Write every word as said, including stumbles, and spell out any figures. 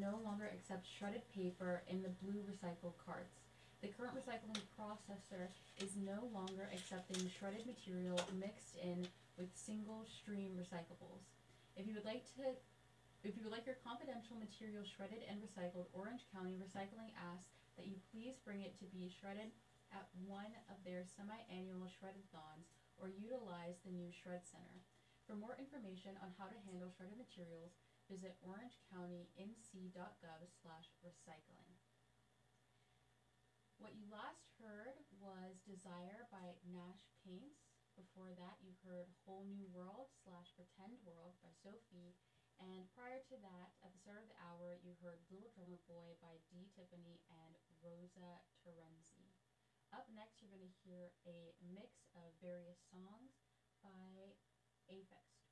no longer accept shredded paper in the blue recycled carts. The current recycling processor is no longer accepting shredded material mixed in with single stream recyclables. If you would like to if you would like your confidential material shredded and recycled, Orange County Recycling asks that you please bring it to be shredded at one of their semi-annual shred-a-thons or utilize the new Shred Center. For more information on how to handle shredded materials, visit orangecounty-nc.gov slash recycling. What you last heard was Desire by Nash Paints. Before that, you heard Whole New World slash Pretend World by Sophie. And prior to that, at the start of the hour, you heard Little Drummer Boy by D. Tiffany and Rosa Terenzi. Up next, you're going to hear a mix of various songs by Aphex